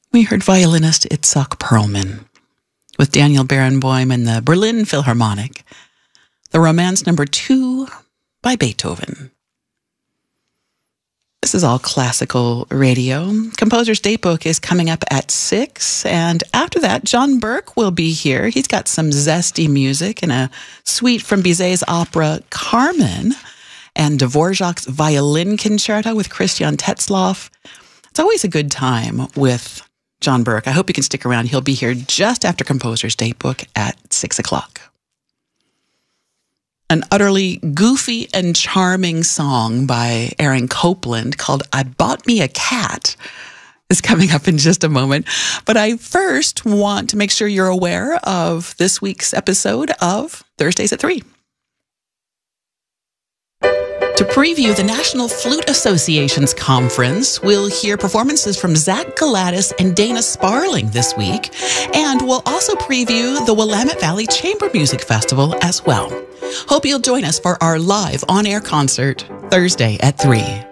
We heard violinist Itzhak Perlman with Daniel Barenboim and the Berlin Philharmonic, the Romance No. 2 by Beethoven. This is all classical radio. Composer's Datebook is coming up at 6, and after that, John Burke will be here. He's got some zesty music and a suite from Bizet's opera Carmen and Dvorak's Violin Concerto with Christian Tetzlaff. It's always a good time with John Burke. I hope you can stick around. He'll be here just after Composer's Datebook at 6 o'clock. An utterly goofy and charming song by Aaron Copland called I Bought Me a Cat is coming up in just a moment. But I first want to make sure you're aware of this week's episode of Thursdays at 3. To preview the National Flute Association's conference, we'll hear performances from Zach Galatis and Dana Sparling this week, and we'll also preview the Willamette Valley Chamber Music Festival as well. Hope you'll join us for our live on-air concert Thursday at 3.